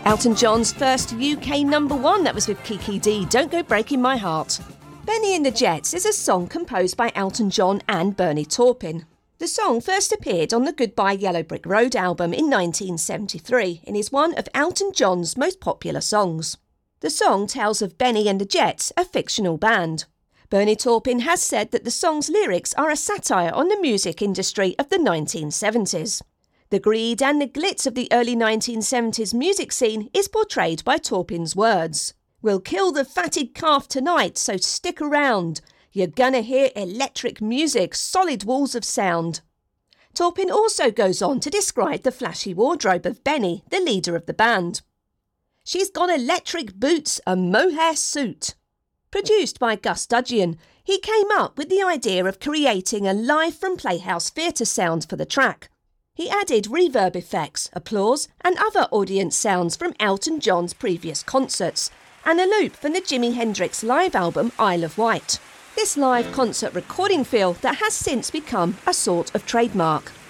Elton John's first UK #1, that was with Kiki Dee, Don't Go Breaking My Heart. Benny and the Jets is a song composed by Elton John and Bernie Taupin. The song first appeared on the Goodbye Yellow Brick Road album in 1973 and is one of Elton John's most popular songs. The song tells of Benny and the Jets, a fictional band. Bernie Taupin has said that the song's lyrics are a satire on the music industry of the 1970s. The greed and the glitz of the early 1970s music scene is portrayed by Taupin's words. We'll kill the fatted calf tonight, so stick around. You're gonna hear electric music, solid walls of sound. Taupin also goes on to describe the flashy wardrobe of Benny, the leader of the band. She's got electric boots, a mohair suit. Produced by Gus Dudgeon, he came up with the idea of creating a live from Playhouse Theatre sound for the track. He added reverb effects, applause and other audience sounds from Elton John's previous concerts, and a loop from the Jimi Hendrix live album Isle of Wight. This live concert recording feel that has since become a sort of trademark.